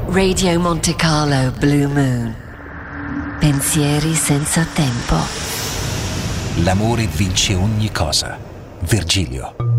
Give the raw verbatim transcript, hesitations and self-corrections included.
Radio Monte Carlo Blue Moon. Pensieri senza tempo. L'amore vince ogni cosa. Virgilio.